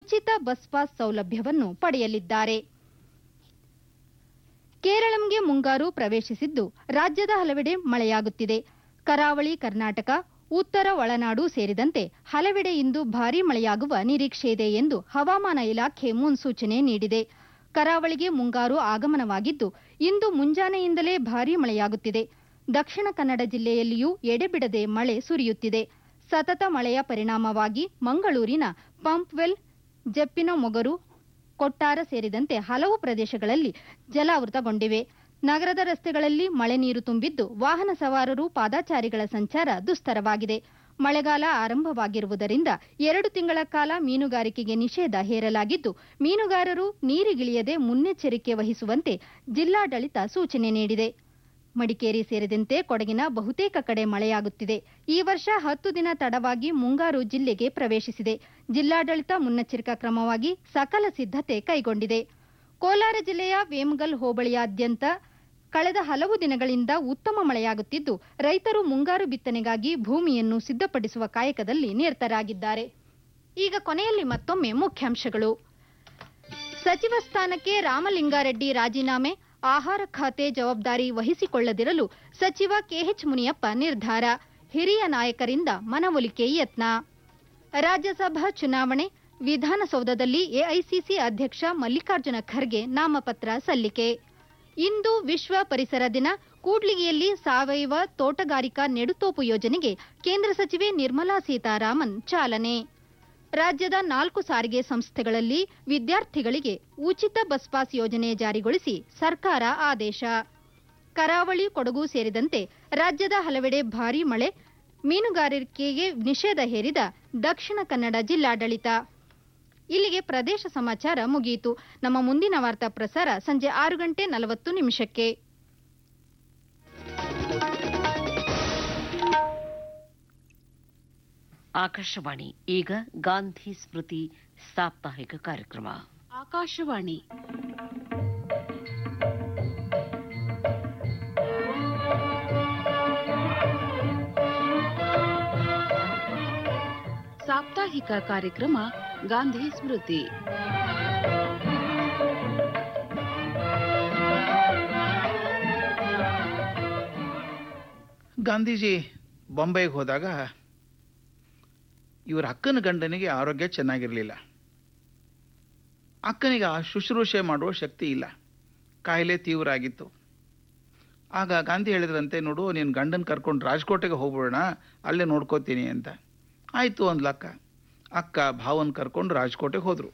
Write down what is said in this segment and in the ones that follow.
ಉಚಿತ bus pass ಸೌಲಭ್ಯವನ್ನು ಪಡೆಯಲಿದ್ದಾರೆ. ಕೇರಳಂಗೆ ಮುಂಗಾರು ಪ್ರವೇಶಿಸಿದ್ದು ರಾಜ್ಯದ ಹಲವೆಡೆ ಮಳೆಯಾಗುತ್ತಿದೆ. ಕರಾವಳಿ ಕರ್ನಾಟಕ, ಉತ್ತರ ಒಳನಾಡು ಸೇರಿದಂತೆ ಹಲವೆಡೆ ಇಂದು ಭಾರೀ ಮಳೆಯಾಗುವ ನಿರೀಕ್ಷೆಯಿದೆ ಎಂದು ಹವಾಮಾನ ಇಲಾಖೆ ಮುನ್ಸೂಚನೆ ನೀಡಿದೆ. ಕರಾವಳಿಗೆ ಮುಂಗಾರು ಆಗಮನವಾಗಿದ್ದು ಇಂದು ಮುಂಜಾನೆಯಿಂದಲೇ ಭಾರೀ ಮಳೆಯಾಗುತ್ತಿದೆ. ದಕ್ಷಿಣ ಕನ್ನಡ ಜಿಲ್ಲೆಯಲ್ಲಿಯೂ ಎಡೆಬಿಡದೆ ಮಳೆ ಸುರಿಯುತ್ತಿದೆ. ಸತತ ಮಳೆಯ ಪರಿಣಾಮವಾಗಿ ಮಂಗಳೂರಿನ ಪಂಪ್ವೆಲ್, ಜಪ್ಪಿನಮೊಗರು, ಕೊಟ್ಟಾರ ಸೇರಿದಂತೆ ಹಲವು ಪ್ರದೇಶಗಳಲ್ಲಿ ಜಲಾವೃತಗೊಂಡಿವೆ. ನಗರದ ರಸ್ತೆಗಳಲ್ಲಿ ಮಳೆ ನೀರು ತುಂಬಿದ್ದು ವಾಹನ ಸವಾರರು, ಪಾದಚಾರಿಗಳ ಸಂಚಾರ ದುಸ್ತರವಾಗಿದೆ. ಮಳೆಗಾಲ ಆರಂಭವಾಗಿರುವುದರಿಂದ 2 ತಿಂಗಳ ಕಾಲ ಮೀನುಗಾರಿಕೆಗೆ ನಿಷೇಧ ಹೇರಲಾಗಿದ್ದು, ಮೀನುಗಾರರು ನೀರಿಗಿಳಿಯದೆ ಮುನ್ನೆಚ್ಚರಿಕೆ ವಹಿಸುವಂತೆ ಜಿಲ್ಲಾಡಳಿತ ಸೂಚನೆ ನೀಡಿದೆ. ಮಡಿಕೇರಿ ಸೇರಿದಂತೆ ಕೊಡಗಿನ ಬಹುತೇಕ ಕಡೆ ಮಳೆಯಾಗುತ್ತಿದೆ. ಈ ವರ್ಷ 10 ದಿನ ತಡವಾಗಿ ಮುಂಗಾರು ಜಿಲ್ಲೆಗೆ ಪ್ರವೇಶಿಸಿದೆ. ಜಿಲ್ಲಾಡಳಿತ ಮುನ್ನೆಚ್ಚರಿಕಾ ಕ್ರಮವಾಗಿ ಸಕಲ ಸಿದ್ಧತೆ ಕೈಗೊಂಡಿದೆ. ಕೋಲಾರ ಜಿಲ್ಲೆಯ ವೇಮಗಲ್ ಹೋಬಳಿಯಾದ್ಯಂತ ಕಳೆದ ಹಲವು ದಿನಗಳಿಂದ ಉತ್ತಮ ಮಳೆಯಾಗುತ್ತಿದ್ದು, ರೈತರು ಮುಂಗಾರು ಬಿತ್ತನೆಗಾಗಿ ಭೂಮಿಯನ್ನು ಸಿದ್ಧಪಡಿಸುವ ಕಾಯಕದಲ್ಲಿ ನಿರತರಾಗಿದ್ದಾರೆ. ಈಗ ಕೊನೆಯಲ್ಲಿ ಮತ್ತೊಮ್ಮೆ ಮುಖ್ಯಾಂಶಗಳು. ಸಚಿವ ಸ್ಥಾನಕ್ಕೆ ರಾಮಲಿಂಗಾರೆಡ್ಡಿ ರಾಜೀನಾಮೆ, ಆಹಾರ ಖಾತೆ ಜವಾಬ್ದಾರಿ ವಹಿಸಿಕೊಳ್ಳದಿರಲು ಸಚಿವ ಕೆಎಚ್ ಮುನಿಯಪ್ಪ ನಿರ್ಧಾರ, ಹಿರಿಯ ನಾಯಕರಿಂದ ಮನವೊಲಿಕೆ ಯತ್ನ. ರಾಜ್ಯಸಭಾ ಚುನಾವಣೆ, ವಿಧಾನಸೌಧದಲ್ಲಿ ಎಐಸಿಸಿ ಅಧ್ಯಕ್ಷ ಮಲ್ಲಿಕಾರ್ಜುನ ಖರ್ಗೆ ನಾಮಪತ್ರ ಸಲ್ಲಿಕೆ. ಇಂದು ವಿಶ್ವ ಪರಿಸರ ದಿನ, ಕೂಡ್ಲಿಗಿಯಲ್ಲಿ ಸಾವಯವ ತೋಟಗಾರಿಕಾ ನೆಡುತೋಪು ಯೋಜನೆಗೆ ಕೇಂದ್ರ ಸಚಿವೆ ನಿರ್ಮಲಾ ಸೀತಾರಾಮನ್ ಚಾಲನೆ. ರಾಜ್ಯದ 4 ಸಾರಿಗೆ ಸಂಸ್ಥೆಗಳಲ್ಲಿ ವಿದ್ಯಾರ್ಥಿಗಳಿಗೆ ಉಚಿತ ಬಸ್ ಪಾಸ್ ಯೋಜನೆ ಜಾರಿಗೊಳಿಸಿ ಸರ್ಕಾರ ಆದೇಶ. ಕರಾವಳಿ, ಕೊಡಗು ಸೇರಿದಂತೆ ರಾಜ್ಯದ ಹಲವೆಡೆ ಭಾರೀ ಮಳೆ, ಮೀನುಗಾರಿಕೆಗೆ ನಿಷೇಧ ಹೇರಿದ ದಕ್ಷಿಣ ಕನ್ನಡ ಜಿಲ್ಲಾಡಳಿತ. ಇಲ್ಲಿಗೆ ಪ್ರದೇಶ ಸಮಾಚಾರ ಮುಗಿಯಿತು. ನಮ್ಮ ಮುಂದಿನ ವಾರ್ತಾ ಪ್ರಸಾರ ಸಂಜೆ 6:40 ಆಕಾಶವಾಣಿ. ಈಗ ಗಾಂಧಿ ಸ್ಮೃತಿ ಸಾಪ್ತಾಹಿಕ ಕಾರ್ಯಕ್ರಮ. ಆಕಾಶವಾಣಿ ಸಾಪ್ತಾಹಿಕ ಕಾರ್ಯಕ್ರಮ ಗಾಂಧಿ ಸ್ಮೃತಿ. ಗಾಂಧೀಜಿ ಬೊಂಬೈಗೆ ಹೋದಾಗ ಇವರ ಅಕ್ಕನ ಗಂಡನಿಗೆ ಆರೋಗ್ಯ ಚೆನ್ನಾಗಿರಲಿಲ್ಲ. ಅಕ್ಕನಿಗೆ ಆ ಶುಶ್ರೂಷೆ ಮಾಡುವ ಶಕ್ತಿ ಇಲ್ಲ, ಕಾಯಿಲೆ ತೀವ್ರ ಆಗಿತ್ತು. ಆಗ ಗಾಂಧಿ ಹೇಳಿದ್ರಂತೆ, ನೋಡು, ನೀನು ಗಂಡನ ಕರ್ಕೊಂಡು ರಾಜ್ಕೋಟೆಗೆ ಹೋಗ್ಬಿಡೋಣ, ಅಲ್ಲೇ ನೋಡ್ಕೋತೀನಿ ಅಂತ. ಆಯಿತು ಅಂದ್ಲಕ್ಕ. ಅಕ್ಕ ಭಾವನ ಕರ್ಕೊಂಡು ರಾಜ್ಕೋಟೆಗೆ ಹೋದರು.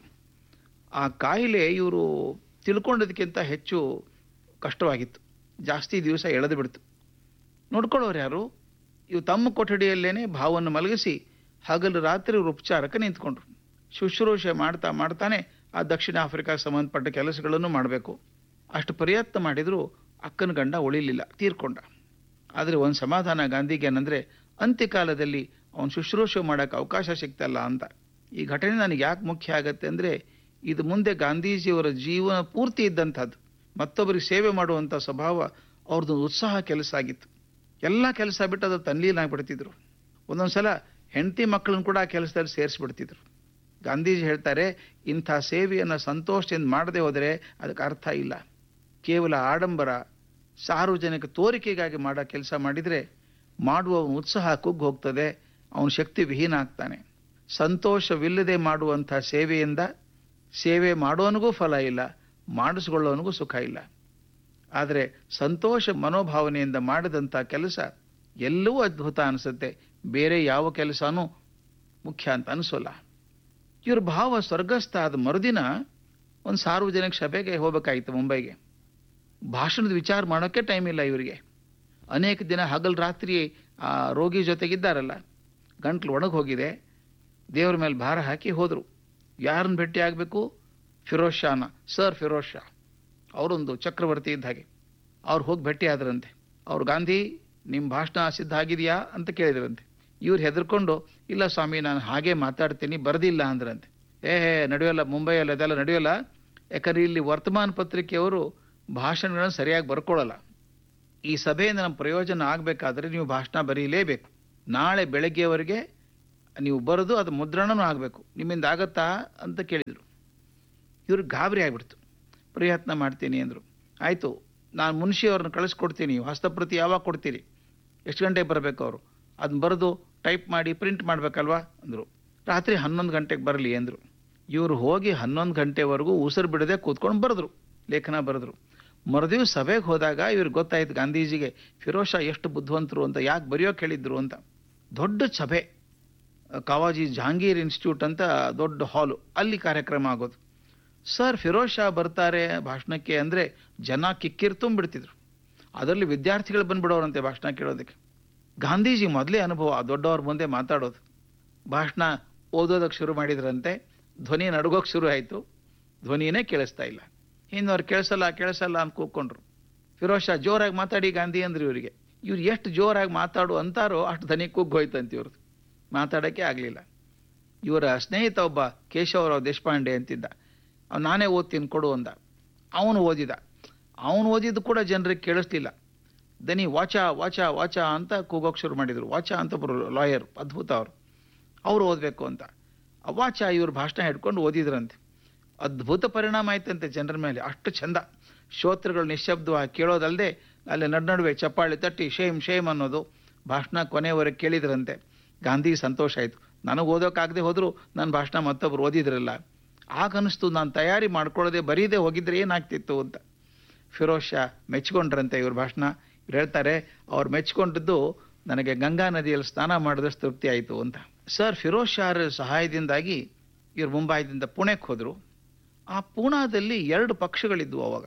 ಆ ಕಾಯಿಲೆ ಇವರು ತಿಳ್ಕೊಂಡದಕ್ಕಿಂತ ಹೆಚ್ಚು ಕಷ್ಟವಾಗಿತ್ತು, ಜಾಸ್ತಿ ದಿವಸ ಎಳೆದು ಬಿಡ್ತು. ನೋಡ್ಕೊಳ್ಳೋರು ಯಾರು? ಇವು ತಮ್ಮ ಕೊಠಡಿಯಲ್ಲೇನೆ ಭಾವವನ್ನು ಮಲಗಿಸಿ ಹಗಲು ರಾತ್ರಿ ಇವರು ಉಪಚಾರಕ್ಕೆ ನಿಂತ್ಕೊಂಡ್ರು. ಶುಶ್ರೂಷೆ ಮಾಡ್ತಾನೆ ಆ ದಕ್ಷಿಣ ಆಫ್ರಿಕಾಗೆ ಸಂಬಂಧಪಟ್ಟ ಕೆಲಸಗಳನ್ನು ಮಾಡಬೇಕು. ಅಷ್ಟು ಪ್ರಯತ್ನ ಮಾಡಿದರೂ ಅಕ್ಕನ ಗಂಡ ಉಳಿಲಿಲ್ಲ, ತೀರ್ಕೊಂಡ. ಆದರೆ ಒಂದು ಸಮಾಧಾನ ಗಾಂಧಿಗೆ ಏನಂದರೆ, ಅಂತ್ಯಕಾಲದಲ್ಲಿ ಅವನು ಶುಶ್ರೂಷೆ ಮಾಡೋಕ್ಕೆ ಅವಕಾಶ ಸಿಗ್ತಲ್ಲ ಅಂತ. ಈ ಘಟನೆ ನನಗೆ ಯಾಕೆ ಮುಖ್ಯ ಆಗತ್ತೆ ಅಂದರೆ, ಇದು ಮುಂದೆ ಗಾಂಧೀಜಿಯವರ ಜೀವನ ಪೂರ್ತಿ ಇದ್ದಂಥದ್ದು. ಮತ್ತೊಬ್ಬರಿಗೆ ಸೇವೆ ಮಾಡುವಂಥ ಸ್ವಭಾವ ಅವ್ರದ್ದು ಉತ್ಸಾಹ ಕೆಲಸ ಆಗಿತ್ತು. ಎಲ್ಲ ಕೆಲಸ ಬಿಟ್ಟು ಅದು ತನ್ಲೀನಾಗ್ಬಿಡ್ತಿದ್ರು. ಒಂದೊಂದು ಸಲ ಹೆಂಡತಿ ಮಕ್ಕಳನ್ನು ಕೂಡ ಆ ಕೆಲಸದಲ್ಲಿ ಸೇರಿಸ್ಬಿಡ್ತಿದ್ರು. ಗಾಂಧೀಜಿ ಹೇಳ್ತಾರೆ, ಇಂಥ ಸೇವೆಯನ್ನು ಸಂತೋಷದಿಂದ ಮಾಡದೆ ಹೋದರೆ ಅದಕ್ಕೆ ಅರ್ಥ ಇಲ್ಲ. ಕೇವಲ ಆಡಂಬರ, ಸಾರ್ವಜನಿಕ ತೋರಿಕೆಗಾಗಿ ಮಾಡೋ ಕೆಲಸ ಮಾಡಿದರೆ ಮಾಡುವವನ ಉತ್ಸಾಹ ಕುಗ್ಗಿ ಹೋಗ್ತದೆ, ಅವನ ಶಕ್ತಿ ವಿಹೀನ ಆಗ್ತಾನೆ. ಸಂತೋಷವಿಲ್ಲದೆ ಮಾಡುವಂಥ ಸೇವೆಯಿಂದ ಸೇವೆ ಮಾಡೋನಿಗೂ ಫಲ ಇಲ್ಲ, ಮಾಡಿಸ್ಕೊಳ್ಳೋನಿಗೂ ಸುಖ ಇಲ್ಲ. ಆದರೆ ಸಂತೋಷ ಮನೋಭಾವನೆಯಿಂದ ಮಾಡಿದಂಥ ಕೆಲಸ ಎಲ್ಲವೂ ಅದ್ಭುತ ಅನಿಸುತ್ತೆ, ಬೇರೆ ಯಾವ ಕೆಲಸನೂ ಮುಖ್ಯ ಅಂತ ಅನಿಸೋಲ್ಲ. ಇವ್ರ ಭಾವ ಸ್ವರ್ಗಸ್ಥ ಆದ ಮರುದಿನ ಒಂದು ಸಾರ್ವಜನಿಕ ಸಭೆಗೆ ಹೋಗಬೇಕಾಯಿತು ಮುಂಬೈಗೆ. ಭಾಷಣದ ವಿಚಾರ ಮಾಡೋಕ್ಕೆ ಟೈಮ್ ಇಲ್ಲ ಇವರಿಗೆ. ಅನೇಕ ದಿನ ಹಗಲು ರಾತ್ರಿ ಆ ರೋಗಿ ಜೊತೆಗಿದ್ದಾರಲ್ಲ, ಗಂಟ್ಲು ಒಣಗಿ ಹೋಗಿದೆ, ದೇವರ ಮೇಲೆ ಭಾರ ಹಾಕಿ ಹೋದರು. ಯಾರನ್ನು ಭೇಟಿ ಆಗಬೇಕು? ಫಿರೋಜ್ ಶಾನ, ಸರ್ ಫಿರೋಜ್ ಶಾ. ಅವರೊಂದು ಚಕ್ರವರ್ತಿ ಇದ್ದ ಹಾಗೆ. ಅವ್ರು ಹೋಗಿ ಭೇಟಿ ಆದ್ರಂತೆ. ಅವ್ರು, ಗಾಂಧಿ, ನಿಮ್ಮ ಭಾಷಣ ಸಿದ್ಧ ಆಗಿದೆಯಾ ಅಂತ ಕೇಳಿದ್ರಂತೆ. ಇವ್ರು ಹೆದರ್ಕೊಂಡು, ಇಲ್ಲ ಸ್ವಾಮಿ, ನಾನು ಹಾಗೆ ಮಾತಾಡ್ತೀನಿ, ಬರೆದಿಲ್ಲ ಅಂದ್ರಂತೆ. ನಡೆಯೋಲ್ಲ, ಮುಂಬೈಯಲ್ಲಿ ಅದೆಲ್ಲ ನಡೆಯೋಲ್ಲ. ಯಾಕಂದ್ರೆ ಇಲ್ಲಿ ವರ್ತಮಾನ ಪತ್ರಿಕೆಯವರು ಭಾಷಣಗಳನ್ನು ಸರಿಯಾಗಿ ಬರ್ಕೊಳ್ಳಲ್ಲ. ಈ ಸಭೆಯಿಂದ ನಮ್ಮ ಪ್ರಯೋಜನ ಆಗಬೇಕಾದ್ರೆ ನೀವು ಭಾಷಣ ಬರೀಲೇಬೇಕು. ನಾಳೆ ಬೆಳಗ್ಗೆವರೆಗೆ ನೀವು ಬರೆದು ಅದು ಮುದ್ರಣನೂ ಆಗಬೇಕು, ನಿಮ್ಮಿಂದ ಆಗತ್ತಾ ಅಂತ ಕೇಳಿದರು. ಇವ್ರಿಗೆ ಗಾಬರಿ ಆಗಿಬಿಡ್ತು. ಪ್ರಯತ್ನ ಮಾಡ್ತೀನಿ ಅಂದರು. ಆಯಿತು, ನಾನು ಮುನ್ಷಿಯವ್ರನ್ನ ಕಳಿಸ್ಕೊಡ್ತೀನಿ, ಹಸ್ತಪ್ರತಿ ಯಾವಾಗ ಕೊಡ್ತೀರಿ, ಎಷ್ಟು ಗಂಟೆಗೆ ಬರಬೇಕು ಅವರು, ಅದನ್ನ ಬರೆದು ಟೈಪ್ ಮಾಡಿ ಪ್ರಿಂಟ್ ಮಾಡಬೇಕಲ್ವಾ ಅಂದರು. ರಾತ್ರಿ 11 ಗಂಟೆಗೆ ಬರಲಿ ಅಂದರು. ಇವರು ಹೋಗಿ 11 ಗಂಟೆವರೆಗೂ ಉಸಿರು ಬಿಡದೆ ಕೂತ್ಕೊಂಡು ಬರೆದ್ರು, ಲೇಖನ ಬರೆದ್ರು. ಮರುದಿವ್ಸ ಸಭೆಗೆ ಹೋದಾಗ ಇವ್ರಿಗೆ ಗೊತ್ತಾಯ್ತು ಗಾಂಧೀಜಿಗೆ ಫಿರೋಜ್ ಶಾ ಎಷ್ಟು ಬುದ್ಧಿವಂತರು ಅಂತ, ಯಾಕೆ ಬರೆಯೋಕೆ ಹೇಳಿದ್ರು ಅಂತ. ದೊಡ್ಡ ಸಭೆ, ಕಾವಾಜಿ ಜಹಾಂಗೀರ್ ಇನ್ಸ್ಟಿಟ್ಯೂಟ್ ಅಂತ ದೊಡ್ಡ ಹಾಲು, ಅಲ್ಲಿ ಕಾರ್ಯಕ್ರಮ ಆಗೋದು. ಸರ್ ಫಿರೋಜ್ ಶಾ ಬರ್ತಾರೆ ಭಾಷಣಕ್ಕೆ ಅಂದರೆ ಜನ ಕಿಕ್ಕಿರ್ ತುಂಬಿಡ್ತಿದ್ರು. ಅದರಲ್ಲಿ ವಿದ್ಯಾರ್ಥಿಗಳು ಬಂದ್ಬಿಡೋರಂತೆ ಭಾಷಣ ಕೇಳೋದಕ್ಕೆ. ಗಾಂಧೀಜಿ ಮೊದಲೇ ಅನುಭವ ದೊಡ್ಡವ್ರ ಮುಂದೆ ಮಾತಾಡೋದು. ಭಾಷಣ ಓದೋದಕ್ಕೆ ಶುರು ಮಾಡಿದ್ರಂತೆ, ಧ್ವನಿ ನಡುಗೋಕೆ ಶುರು ಆಯಿತು, ಧ್ವನಿಯೇ ಕೇಳಿಸ್ತಾ ಇಲ್ಲ. ಇನ್ನವ್ರು ಕೇಳಿಸಲ್ಲ ಅಂತ ಕೂತ್ಕೊಂಡ್ರು. ಫಿರೋಜ್ ಶಾ ಜೋರಾಗಿ ಮಾತಾಡಿ ಗಾಂಧಿ ಅಂದ್ರು ಇವರಿಗೆ. ಇವ್ರು ಎಷ್ಟು ಜೋರಾಗಿ ಮಾತಾಡು ಅಂತಾರೋ ಅಷ್ಟು ಧ್ವನಿ ಕುಗ್ಗೋಯ್ತಂತ ಇವ್ರದ್ದು, ಮಾತಾಡೋಕ್ಕೆ ಆಗಲಿಲ್ಲ. ಇವರ ಸ್ನೇಹಿತ ಒಬ್ಬ ಕೇಶವರಾವ್ ದೇಶಪಾಂಡೆ ಅಂತಿದ್ದ, ನಾನೇ ಓದ್ತೀನಿ ಕೊಡು ಅಂದ. ಅವನು ಓದಿದ್ದು ಕೂಡ ಜನರಿಗೆ ಕೇಳಿಸ್ಲಿಲ್ಲ. ದನಿ ವಾಚ ವಾಚ ವಾಚ ಅಂತ ಕೂಗೋಕೆ ಶುರು ಮಾಡಿದರು. ವಾಚ ಅಂತ ಒಬ್ಬರು ಲಾಯರ್, ಅದ್ಭುತ ಅವರು ಓದಬೇಕು ಅಂತ. ಆ ವಾಚ ಇವ್ರ ಭಾಷಣ ಹಿಡ್ಕೊಂಡು ಓದಿದ್ರಂತೆ. ಅದ್ಭುತ ಪರಿಣಾಮ ಆಯ್ತಂತೆ ಜನರ ಮೇಲೆ, ಅಷ್ಟು ಚಂದ. ಶ್ರೋತೃಗಳು ನಿಶ್ಶಬ್ದವಾಗಿ ಕೇಳೋದಲ್ಲದೆ ಅಲ್ಲಿ ನಡುವೆ ಚಪ್ಪಾಳೆ ತಟ್ಟಿ ಶೇಮ್ ಶೇಮ್ ಅನ್ನೋದು. ಭಾಷಣ ಕೊನೆಯವರೆಗೆ ಕೇಳಿದ್ರಂತೆ. ಗಾಂಧಿ ಸಂತೋಷ ಆಯಿತು. ನನಗೆ ಓದೋಕ್ಕಾಗದೆ ಹೋದರೂ ನನ್ನ ಭಾಷಣ ಮತ್ತೊಬ್ರು ಓದಿದ್ರಲ್ಲ. ಆಗ ಅನ್ನಿಸ್ತು ನಾನು ತಯಾರಿ ಮಾಡ್ಕೊಳ್ಳೋದೆ ಬರೀದೇ ಹೋಗಿದ್ರೆ ಏನಾಗ್ತಿತ್ತು ಅಂತ. ಫಿರೋಜ್ ಶಾ ಮೆಚ್ಕೊಂಡ್ರಂತೆ ಇವ್ರ ಭಾಷಣ. ಇವ್ರು ಹೇಳ್ತಾರೆ, ಅವ್ರು ಮೆಚ್ಕೊಂಡಿದ್ದು ನನಗೆ ಗಂಗಾ ನದಿಯಲ್ಲಿ ಸ್ನಾನ ಮಾಡಿದಷ್ಟು ತೃಪ್ತಿ ಆಯಿತು ಅಂತ. ಸರ್ ಫಿರೋಜ್ ಶಾರ ಸಹಾಯದಿಂದಾಗಿ ಇವ್ರು ಮುಂಬೈದಿಂದ ಪುಣೆಗೆ ಹೋದರು. ಆ ಪೂನಾದಲ್ಲಿ 2 ಪಕ್ಷಗಳಿದ್ವು ಅವಾಗ.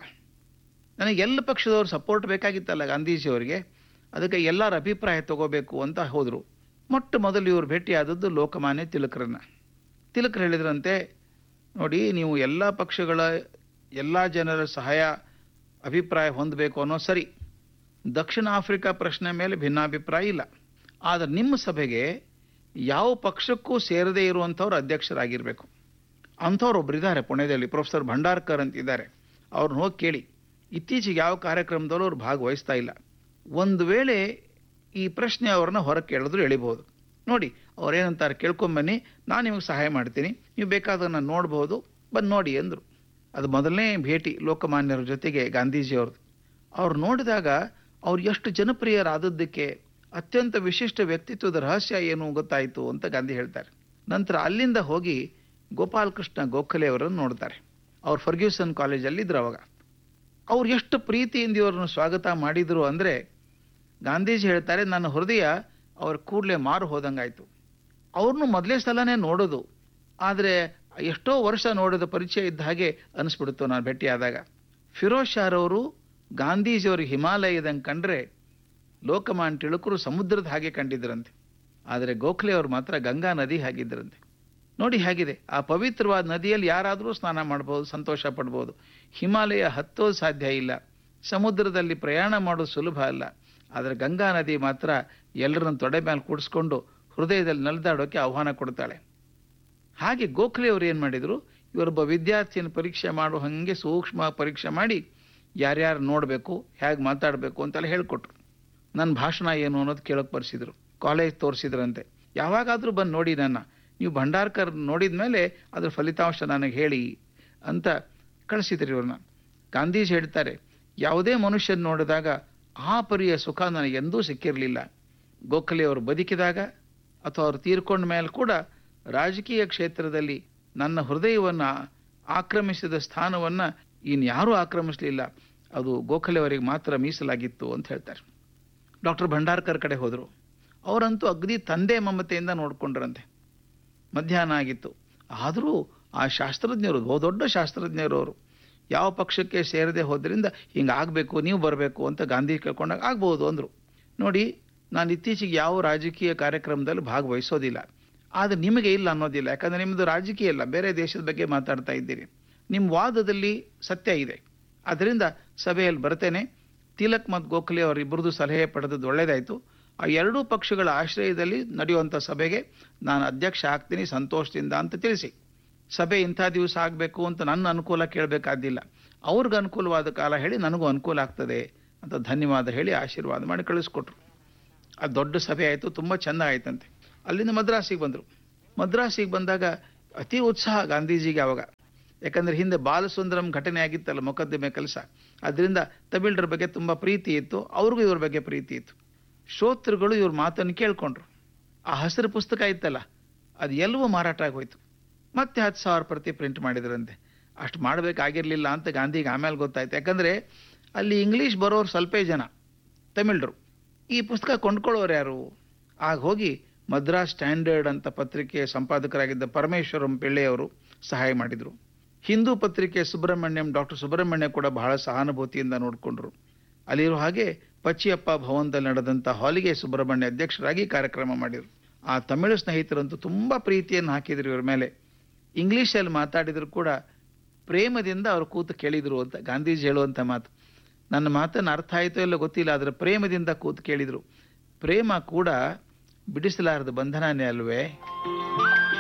ನನಗೆ ಎಲ್ಲ ಪಕ್ಷದವ್ರು ಸಪೋರ್ಟ್ ಬೇಕಾಗಿತ್ತಲ್ಲ ಗಾಂಧೀಜಿಯವರಿಗೆ, ಅದಕ್ಕೆ ಎಲ್ಲರ ಅಭಿಪ್ರಾಯ ತಗೋಬೇಕು ಅಂತ ಹೋದರು. ಮೊಟ್ಟ ಮೊದಲು ಇವರು ಭೇಟಿಯಾದದ್ದು ಲೋಕಮಾನ್ಯ ತಿಲಕರನ್ನ. ತಿಲಕರು ಹೇಳಿದ್ರಂತೆ, ನೋಡಿ ನೀವು ಎಲ್ಲ ಪಕ್ಷಗಳ ಎಲ್ಲ ಜನರ ಸಹಾಯ ಅಭಿಪ್ರಾಯ ಹೊಂದಬೇಕು ಅನ್ನೋ ಸರಿ, ದಕ್ಷಿಣ ಆಫ್ರಿಕಾ ಪ್ರಶ್ನೆ ಮೇಲೆ ಭಿನ್ನಾಭಿಪ್ರಾಯ ಇಲ್ಲ. ಆದರೆ ನಿಮ್ಮ ಸಭೆಗೆ ಯಾವ ಪಕ್ಷಕ್ಕೂ ಸೇರದೇ ಇರುವಂಥವ್ರು ಅಧ್ಯಕ್ಷರಾಗಿರಬೇಕು. ಅಂಥವ್ರು ಒಬ್ಬರಿದ್ದಾರೆ ಪುಣೆಯಲ್ಲಿ, ಪ್ರೊಫೆಸರ್ ಭಂಡಾರ್ಕರ್ ಅಂತಿದ್ದಾರೆ. ಅವ್ರನ್ನ ಹೋಗಿ ಕೇಳಿ, ಇತ್ತೀಚೆಗೆ ಯಾವ ಕಾರ್ಯಕ್ರಮದಲ್ಲೂ ಅವ್ರು ಭಾಗವಹಿಸ್ತಾ ಇಲ್ಲ. ಒಂದು ವೇಳೆ ಈ ಪ್ರಶ್ನೆ ಅವ್ರನ್ನ ಹೊರಗೆ ಕೇಳಿದ್ರು ಎಳಿಬಹುದು. ನೋಡಿ ಅವ್ರೇನಂತಾರೆ ಕೇಳ್ಕೊಂಬನ್ನಿ, ನಾನು ನಿಮಗೆ ಸಹಾಯ ಮಾಡ್ತೀನಿ, ನೀವು ಬೇಕಾದನ್ನ ನೋಡ್ಬೋದು, ಬಂದು ನೋಡಿ ಅಂದರು. ಅದು ಮೊದಲನೇ ಭೇಟಿ ಲೋಕಮಾನ್ಯರ ಜೊತೆಗೆ ಗಾಂಧೀಜಿಯವ್ರದ್ದು. ಅವ್ರು ನೋಡಿದಾಗ ಅವ್ರು ಎಷ್ಟು ಜನಪ್ರಿಯರಾದದ್ದಕ್ಕೆ ಅತ್ಯಂತ ವಿಶಿಷ್ಟ ವ್ಯಕ್ತಿತ್ವದ ರಹಸ್ಯ ಏನು ಗೊತ್ತಾಯಿತು ಅಂತ ಗಾಂಧಿ ಹೇಳ್ತಾರೆ. ನಂತರ ಅಲ್ಲಿಂದ ಹೋಗಿ ಗೋಪಾಲಕೃಷ್ಣ ಗೋಖಲೆ ಅವರನ್ನು ನೋಡ್ತಾರೆ. ಅವ್ರು ಫರ್ಗ್ಯೂಸನ್ ಕಾಲೇಜಲ್ಲಿ ಇದ್ರು ಅವಾಗ. ಅವ್ರು ಎಷ್ಟು ಪ್ರೀತಿಯಿಂದ ಇವ್ರನ್ನ ಸ್ವಾಗತ ಮಾಡಿದರು ಅಂದರೆ, ಗಾಂಧೀಜಿ ಹೇಳ್ತಾರೆ, ನನ್ನ ಹೃದಯ ಅವ್ರ ಕೂಡಲೇ ಮಾರು ಹೋದಂಗಾಯ್ತು. ಅವ್ರನ್ನೂ ಮೊದಲೇ ಸಲನೇ ನೋಡೋದು, ಆದರೆ ಎಷ್ಟೋ ವರ್ಷ ನೋಡೋದು ಪರಿಚಯ ಇದ್ದ ಹಾಗೆ ಅನಿಸ್ಬಿಡ್ತು ನಾನು ಭೇಟಿಯಾದಾಗ. ಫಿರೋಜ್ ಶಾರವರು ಗಾಂಧೀಜಿಯವ್ರಿಗೆ ಹಿಮಾಲಯದಂಗೆ ಕಂಡ್ರೆ ಲೋಕಮಾನ್ಯ ತಿಲಕರು ಸಮುದ್ರದ ಹಾಗೆ ಕಂಡಿದ್ರಂತೆ. ಆದರೆ ಗೋಖಲೆ ಅವರು ಮಾತ್ರ ಗಂಗಾ ನದಿ ಹಾಗಿದ್ದರಂತೆ. ನೋಡಿ ಹೇಗಿದೆ, ಆ ಪವಿತ್ರವಾದ ನದಿಯಲ್ಲಿ ಯಾರಾದರೂ ಸ್ನಾನ ಮಾಡ್ಬೋದು, ಸಂತೋಷ ಪಡ್ಬೋದು. ಹಿಮಾಲಯ ಹತ್ತೋದು ಸಾಧ್ಯ ಇಲ್ಲ, ಸಮುದ್ರದಲ್ಲಿ ಪ್ರಯಾಣ ಮಾಡೋದು ಸುಲಭ ಅಲ್ಲ. ಆದರೆ ಗಂಗಾ ನದಿ ಮಾತ್ರ ಎಲ್ಲರನ್ನು ತೊಡೆ ಮೇಲೆ ಕೂಡಿಸ್ಕೊಂಡು ಹೃದಯದಲ್ಲಿ ನಲಿದಾಡೋಕೆ ಆಹ್ವಾನ ಕೊಡ್ತಾಳೆ. ಹಾಗೆ ಗೋಖಲೆ ಅವರು ಏನು ಮಾಡಿದರು, ಇವರೊಬ್ಬ ವಿದ್ಯಾರ್ಥಿಯನ್ನು ಪರೀಕ್ಷೆ ಮಾಡೋ ಹಾಗೆ ಸೂಕ್ಷ್ಮ ಪರೀಕ್ಷೆ ಮಾಡಿ ಯಾರ್ಯಾರು ನೋಡಬೇಕು, ಹೇಗೆ ಮಾತಾಡಬೇಕು ಅಂತೆಲ್ಲ ಹೇಳ್ಕೊಟ್ರು. ನನ್ನ ಭಾಷಣ ಏನು ಅನ್ನೋದು ಕೇಳೋಕೆ ಬರ್ಸಿದ್ರು. ಕಾಲೇಜ್ ತೋರಿಸಿದ್ರಂತೆ. ಯಾವಾಗಾದರೂ ಬಂದು ನೋಡಿ ನನ್ನ, ನೀವು ಭಂಡಾರ್ಕರ್ ನೋಡಿದ ಮೇಲೆ ಅದ್ರ ಫಲಿತಾಂಶ ನನಗೆ ಹೇಳಿ ಅಂತ ಕಳಿಸಿದ್ರಿ ಇವ್ರನ್ನ. ಗಾಂಧೀಜಿ ಹೇಳ್ತಾರೆ, ಯಾವುದೇ ಮನುಷ್ಯನ ನೋಡಿದಾಗ ಆ ಪರಿಯ ಸುಖ ನನಗೆ ಎಂದೂ ಸಿಕ್ಕಿರಲಿಲ್ಲ. ಗೋಖಲೆ ಅವರು ಬದುಕಿದಾಗ ಅಥವಾ ಅವರು ತೀರ್ಕೊಂಡ ಮೇಲೆ ಕೂಡ ರಾಜಕೀಯ ಕ್ಷೇತ್ರದಲ್ಲಿ ನನ್ನ ಹೃದಯವನ್ನು ಆಕ್ರಮಿಸಿದ ಸ್ಥಾನವನ್ನು ಇನ್ಯಾರೂ ಆಕ್ರಮಿಸಲಿಲ್ಲ, ಅದು ಗೋಖಲೆ ಅವರಿಗೆ ಮಾತ್ರ ಮೀಸಲಾಗಿತ್ತು ಅಂತ ಹೇಳ್ತಾರೆ. ಡಾಕ್ಟರ್ ಭಂಡಾರ್ಕರ್ ಕಡೆ ಹೋದರು. ಅವರಂತೂ ಅಗದಿ ತಂದೆ ಮಮತೆಯಿಂದ ನೋಡ್ಕೊಂಡ್ರಂತೆ. ಮಧ್ಯಾಹ್ನ ಆಗಿತ್ತು. ಆದರೂ ಆ ಶಾಸ್ತ್ರಜ್ಞರು, ದೊಡ್ಡ ಶಾಸ್ತ್ರಜ್ಞರು ಅವರು, ಯಾವ ಪಕ್ಷಕ್ಕೆ ಸೇರದೆ ಹೋದ್ರಿಂದ ಹಿಂಗಾಗಬೇಕು, ನೀವು ಬರಬೇಕು ಅಂತ ಗಾಂಧಿ ಕೇಳ್ಕೊಂಡಾಗ ಆಗ್ಬೋದು ಅಂದರು. ನೋಡಿ, ನಾನು ಇತ್ತೀಚೆಗೆ ಯಾವ ರಾಜಕೀಯ ಕಾರ್ಯಕ್ರಮದಲ್ಲಿ ಭಾಗವಹಿಸೋದಿಲ್ಲ, ಆದರೆ ನಿಮಗೆ ಇಲ್ಲ ಅನ್ನೋದಿಲ್ಲ. ಯಾಕಂದರೆ ನಿಮ್ಮದು ರಾಜಕೀಯ ಇಲ್ಲ, ಬೇರೆ ದೇಶದ ಬಗ್ಗೆ ಮಾತಾಡ್ತಾ ಇದ್ದೀರಿ. ನಿಮ್ಮ ವಾದದಲ್ಲಿ ಸತ್ಯ ಇದೆ, ಅದರಿಂದ ಸಭೆಯಲ್ಲಿ ಬರ್ತೇನೆ. ತಿಲಕ್ ಮತ್ತು ಗೋಖಲೆ ಅವರಿಬ್ಬರದು ಸಲಹೆ ಪಡೆದದ್ದು ಒಳ್ಳೆಯದಾಯಿತು. ಆ ಎರಡೂ ಪಕ್ಷಗಳ ಆಶ್ರಯದಲ್ಲಿ ನಡೆಯುವಂಥ ಸಭೆಗೆ ನಾನು ಅಧ್ಯಕ್ಷ ಆಗ್ತೀನಿ ಸಂತೋಷದಿಂದ ಅಂತ ತಿಳಿಸಿ. ಸಭೆ ಇಂಥ ದಿವಸ ಆಗಬೇಕು ಅಂತ ನನ್ನ ಅನುಕೂಲ ಕೇಳಬೇಕಾದಿಲ್ಲ, ಅವ್ರಿಗೆ ಅನುಕೂಲವಾದ ಕಾಲ ಹೇಳಿ ನನಗೂ ಅನುಕೂಲ ಆಗ್ತದೆ ಅಂತ ಧನ್ಯವಾದ ಹೇಳಿ ಆಶೀರ್ವಾದ ಮಾಡಿ ಕಳಿಸ್ಕೊಟ್ರು. ಅದು ದೊಡ್ಡ ಸಭೆ ಆಯಿತು, ತುಂಬ ಚೆಂದ ಆಯ್ತಂತೆ. ಅಲ್ಲಿಂದ ಮದ್ರಾಸಿಗೆ ಬಂದರು. ಮದ್ರಾಸಿಗೆ ಬಂದಾಗ ಅತಿ ಉತ್ಸಾಹ ಗಾಂಧೀಜಿಗೆ ಆವಾಗ. ಯಾಕಂದರೆ ಹಿಂದೆ ಬಾಲಸುಂದರಂ ಘಟನೆ ಆಗಿತ್ತಲ್ಲ, ಮೊಕದ್ದಮೆ ಕೆಲಸ. ಅದರಿಂದ ತಮಿಳರ ಬಗ್ಗೆ ತುಂಬ ಪ್ರೀತಿ ಇತ್ತು, ಅವ್ರಿಗೂ ಇವ್ರ ಬಗ್ಗೆ ಪ್ರೀತಿ ಇತ್ತು. ಶ್ರೋತೃಗಳು ಇವ್ರ ಮಾತನ್ನು ಕೇಳ್ಕೊಂಡ್ರು. ಆ ಹಸಿರು ಪುಸ್ತಕ ಇತ್ತಲ್ಲ, ಅದು ಎಲ್ಲವೂ ಮಾರಾಟ ಆಗೋಯ್ತು. ಮತ್ತೆ 10,000 ಪ್ರತಿ ಪ್ರಿಂಟ್ ಮಾಡಿದ್ರಂತೆ. ಅಷ್ಟು ಮಾಡಬೇಕಾಗಿರಲಿಲ್ಲ ಅಂತ ಗಾಂಧಿಗೆ ಆಮೇಲೆ ಗೊತ್ತಾಯ್ತು. ಯಾಕಂದರೆ ಅಲ್ಲಿ ಇಂಗ್ಲೀಷ್ ಬರೋರು ಸ್ವಲ್ಪೇ ಜನ, ತಮಿಳರು. ಈ ಪುಸ್ತಕ ಕೊಂಡ್ಕೊಳ್ಳೋರು ಯಾರು? ಆಗ ಹೋಗಿ ಮದ್ರಾಸ್ ಸ್ಟ್ಯಾಂಡರ್ಡ್ ಅಂತ ಪತ್ರಿಕೆ ಸಂಪಾದಕರಾಗಿದ್ದ ಪರಮೇಶ್ವರಂ ಪಿಳ್ಳೆಯವರು ಸಹಾಯ ಮಾಡಿದರು. ಹಿಂದೂ ಪತ್ರಿಕೆ ಡಾಕ್ಟರ್ ಸುಬ್ರಹ್ಮಣ್ಯ ಕೂಡ ಬಹಳ ಸಹಾನುಭೂತಿಯಿಂದ ನೋಡಿಕೊಂಡ್ರು. ಅಲ್ಲಿರೋ ಹಾಗೆ ಪಚ್ಚಿಯಪ್ಪ ಭವನದಲ್ಲಿ ನಡೆದಂಥ ಹಾಲಿಗೆ ಸುಬ್ರಹ್ಮಣ್ಯ ಅಧ್ಯಕ್ಷರಾಗಿ ಕಾರ್ಯಕ್ರಮ ಮಾಡಿದರು. ಆ ತಮಿಳು ಸ್ನೇಹಿತರಂತೂ ತುಂಬ ಪ್ರೀತಿಯನ್ನು ಹಾಕಿದ್ರು ಇವ್ರ ಮೇಲೆ. ಇಂಗ್ಲೀಷಲ್ಲಿ ಮಾತಾಡಿದ್ರು ಕೂಡ ಪ್ರೇಮದಿಂದ ಅವರು ಕೂತು ಕೇಳಿದರು ಅಂತ ಗಾಂಧೀಜಿ ಹೇಳುವಂಥ ಮಾತು. ನನ್ನ ಮಾತನ್ನು ಅರ್ಥ ಆಯಿತೋ ಇಲ್ಲ ಗೊತ್ತಿಲ್ಲ, ಆದರೆ ಪ್ರೇಮದಿಂದ ಕೂತು ಕೇಳಿದರು. ಪ್ರೇಮ ಕೂಡ ಬಿಡಿಸಲಾರದ ಬಂಧನನೇ ಅಲ್ವೇ.